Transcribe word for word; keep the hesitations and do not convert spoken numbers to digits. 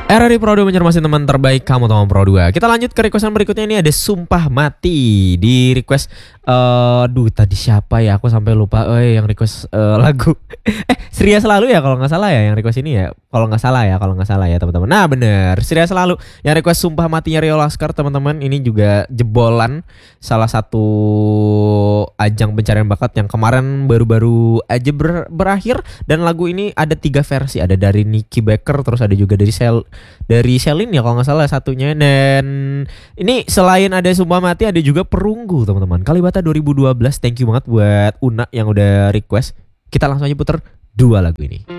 Era di Pro dua mencermasi teman terbaik kamu teman Pro dua. Kita lanjut ke requestan berikutnya. Ini ada Sumpah Mati. Di request uh, Duh tadi siapa ya, aku sampai lupa. Eh yang request uh, lagu Eh Surya Selalu ya kalau gak salah ya. Yang request ini ya, kalau gak salah ya Kalau gak salah ya teman-teman. Nah bener, Surya Selalu. Yang request Sumpah Matinya Rio Laskar teman-teman. Ini juga jebolan salah satu ajang pencarian bakat yang kemarin baru-baru aja ber- berakhir. Dan lagu ini ada tiga versi. Ada dari Nicky Baker, terus ada juga dari Sel dari Selin ya kalau nggak salah satunya. Dan ini selain ada Sumpah Mati ada juga Perunggu teman-teman. Kalibata dua ribu dua belas. Thank you banget buat Una yang udah request. Kita langsung aja puter dua lagu ini.